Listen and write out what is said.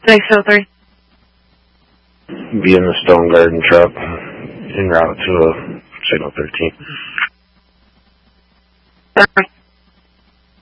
603. Be in the Stone Garden truck en route to a signal 13. Sorry.